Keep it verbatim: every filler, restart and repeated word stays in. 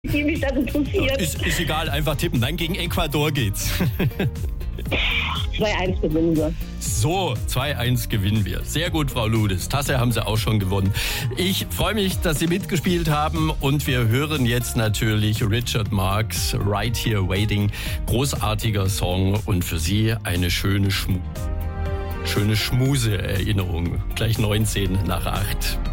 die mich das interessiert. Ist, ist egal, einfach tippen. Nein, gegen Ecuador geht's. zwei eins gewinnen wir. So, zwei eins gewinnen wir. Sehr gut, Frau Ludes. Tasse haben Sie auch schon gewonnen. Ich freue mich, dass Sie mitgespielt haben und wir hören jetzt natürlich Richard Marx, Right Here Waiting. Großartiger Song und für Sie eine schöne, Schmu- schöne Schmuse-Erinnerung. Gleich neunzehn nach acht.